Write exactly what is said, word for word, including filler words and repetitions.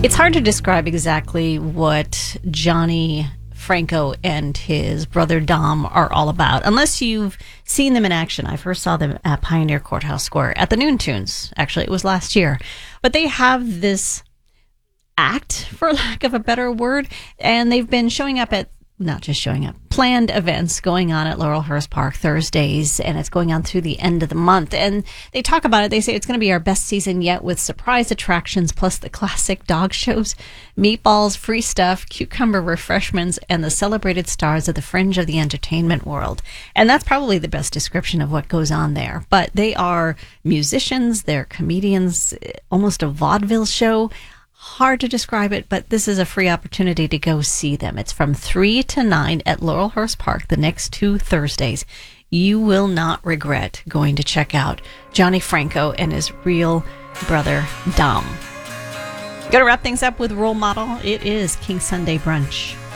It's hard to describe exactly what Johnny Franco and his brother Dom are all about, unless you've seen them in action. I first saw them at Pioneer Courthouse Square at the Noon Tunes. Actually, it was last year. But they have this act, for lack of a better word, and they've been showing up at, not just showing up, planned events going on at Laurelhurst Park Thursdays, and it's going on through the end of the month. And they talk about it. They say it's going to be our best season yet, with surprise attractions plus the classic dog shows, meatballs, free stuff, cucumber refreshments, and the celebrated stars of the fringe of the entertainment world. And that's probably the best description of what goes on there. But they are musicians, they're comedians, almost a vaudeville show. Hard to describe it, but this is a free opportunity to go see them. It's from three to nine at Laurelhurst Park the next two Thursdays. You will not regret going to check out Johnny Franco and his real brother, Dom. Going to wrap things up with Role Model. It is King Sunday Brunch.